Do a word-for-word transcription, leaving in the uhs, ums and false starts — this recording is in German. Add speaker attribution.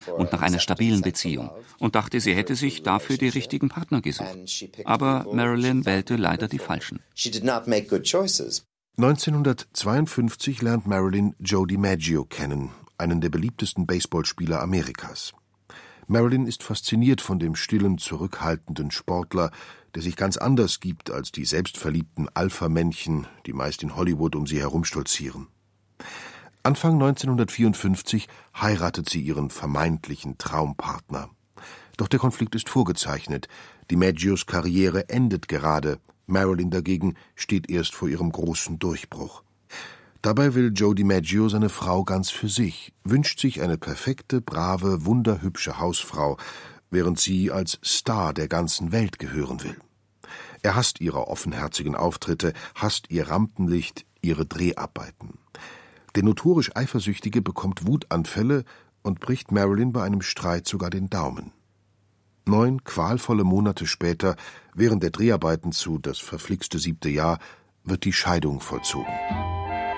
Speaker 1: und nach einer stabilen Beziehung und dachte, sie hätte sich dafür die richtigen Partner gesucht. Aber Marilyn wählte leider die falschen.
Speaker 2: neunzehnhundertzweiundfünfzig lernt Marilyn Joe DiMaggio kennen, einen der beliebtesten Baseballspieler Amerikas. Marilyn ist fasziniert von dem stillen, zurückhaltenden Sportler, der sich ganz anders gibt als die selbstverliebten Alpha-Männchen, die meist in Hollywood um sie herumstolzieren. Anfang neunzehnhundertvierundfünfzig heiratet sie ihren vermeintlichen Traumpartner. Doch der Konflikt ist vorgezeichnet. DiMaggios Karriere endet gerade. Marilyn dagegen steht erst vor ihrem großen Durchbruch. Dabei will Joe DiMaggio seine Frau ganz für sich, wünscht sich eine perfekte, brave, wunderhübsche Hausfrau, während sie als Star der ganzen Welt gehören will. Er hasst ihre offenherzigen Auftritte, hasst ihr Rampenlicht, ihre Dreharbeiten. Der notorisch Eifersüchtige bekommt Wutanfälle und bricht Marilyn bei einem Streit sogar den Daumen. Neun qualvolle Monate später, während der Dreharbeiten zu Das verflixte siebte Jahr, wird die Scheidung vollzogen.